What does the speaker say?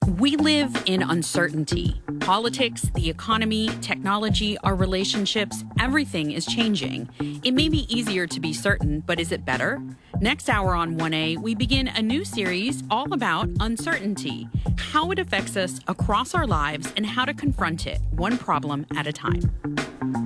We live in uncertainty. Politics, the economy, technology, our relationships, everything is changing. It may be easier to be certain, but is it better? Next hour on 1A, we begin a new series all about uncertainty, how it affects us across our lives, and how to confront it one problem at a time.